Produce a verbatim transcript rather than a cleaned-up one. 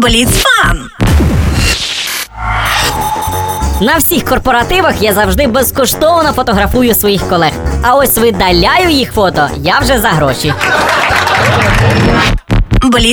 Бліцфан! На всіх корпоративах я завжди безкоштовно фотографую своїх колег. А ось видаляю їх фото я вже за гроші. Бліц